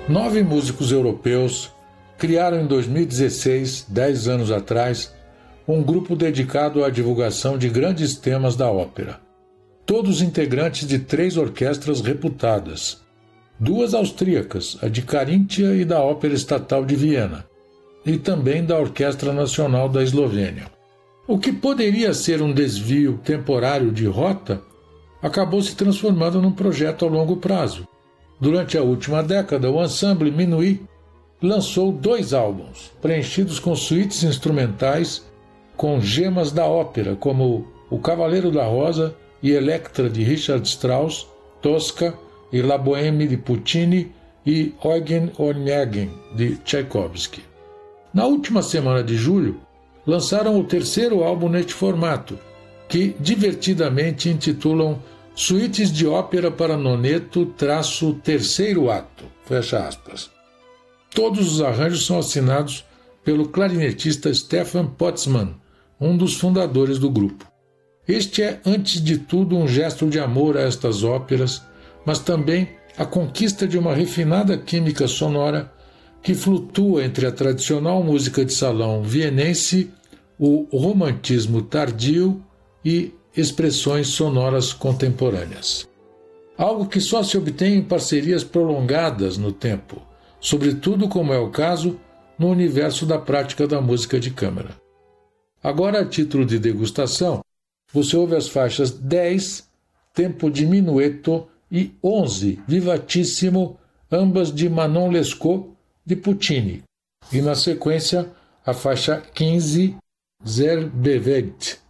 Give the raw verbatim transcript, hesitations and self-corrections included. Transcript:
Nove músicos europeus criaram em dois mil e dezesseis, dez anos atrás, um grupo dedicado à divulgação de grandes temas da ópera. Todos integrantes de três orquestras reputadas, duas austríacas, a de Carintia e da Ópera Estatal de Viena, e também da Orquestra Nacional da Eslovênia. O que poderia ser um desvio temporário de rota acabou se transformando num projeto a longo prazo. Durante a última década, o ensemble Minuit lançou dois álbuns, preenchidos com suítes instrumentais com gemas da ópera, como O Cavaleiro da Rosa e Electra de Richard Strauss, Tosca e La Bohème de Puccini e Eugen Onegin de Tchaikovsky. Na última semana de julho, lançaram o terceiro álbum neste formato, que divertidamente intitulam Suítes de Ópera para Noneto, traço terceiro ato, fecha aspas. Todos os arranjos são assinados pelo clarinetista Stefan Potzmann, um dos fundadores do grupo. Este é, antes de tudo, um gesto de amor a estas óperas, mas também a conquista de uma refinada química sonora que flutua entre a tradicional música de salão vienense, o romantismo tardio e expressões sonoras contemporâneas. Algo que só se obtém em parcerias prolongadas no tempo, sobretudo, como é o caso, no universo da prática da música de câmara. Agora, a título de degustação, você ouve as faixas dez, Tempo di Minuetto, e onze, Vivatissimo, ambas de Manon Lescaut, de Puccini. E, na sequência, a faixa quinze, Sehr bewegt,